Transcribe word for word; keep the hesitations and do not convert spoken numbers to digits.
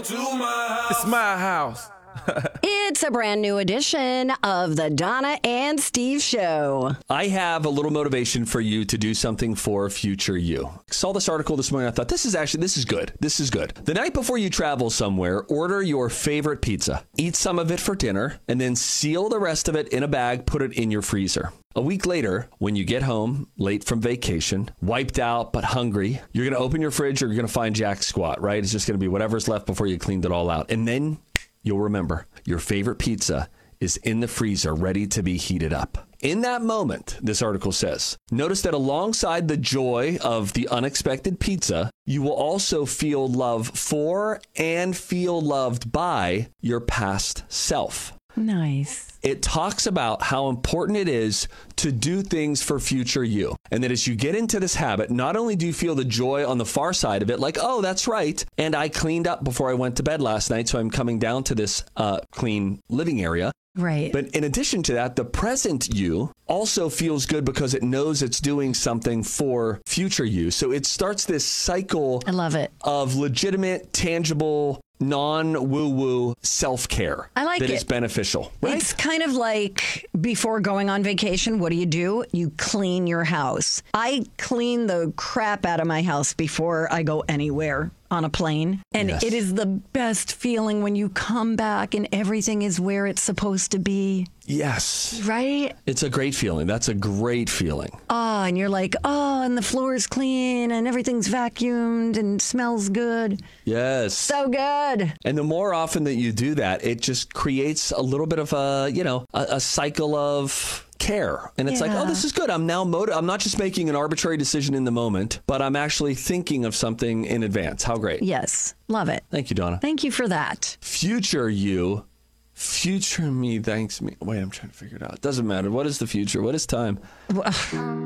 to my house. It's my house. It's a brand new edition of the Donna and Steve Show. I have a little motivation for you to do something for future you. I saw this article this morning. I thought, this is actually, this is good. This is good. The night before you travel somewhere, order your favorite pizza. Eat some of it for dinner, and then seal the rest of it in a bag, put it in your freezer. A week later, when you get home, late from vacation, wiped out but hungry, you're going to open your fridge or you're going to find jack squat, right? It's just going to be whatever's left before you cleaned it all out. And then you'll remember your favorite pizza is in the freezer ready to be heated up. In that moment, this article says, notice that alongside the joy of the unexpected pizza, you will also feel love for and feel loved by your past self. Nice. It talks about how important it is to do things for future you. And that as you get into this habit, not only do you feel the joy on the far side of it, like, oh, that's right. And I cleaned up before I went to bed last night, so I'm coming down to this uh, clean living area. Right. But in addition to that, the present you also feels good because it knows it's doing something for future you. So it starts this cycle I love it. of legitimate, tangible, non-woo-woo self-care. I like that it. is beneficial, right? It's kind of like before going on vacation, what do you do? You clean your house. I clean the crap out of my house before I go anywhere on a plane. And Yes. it is the best feeling when you come back and everything is where it's supposed to be. Yes. Right? It's a great feeling. That's a great feeling. Oh, and you're like, oh, and the floor is clean and everything's vacuumed and smells good. Yes. So good. And the more often that you do that, it just creates a little bit of a, you know, a, a cycle of care. And it's like, Yeah. oh, this is good. I'm now motiv- I'm not just making an arbitrary decision in the moment, but I'm actually thinking of something in advance. How great. Yes. Love it. Thank you, Donna. Thank you for that. Future you, future me thanks me. Wait, I'm trying to figure it out. It doesn't matter. What is the future? What is time?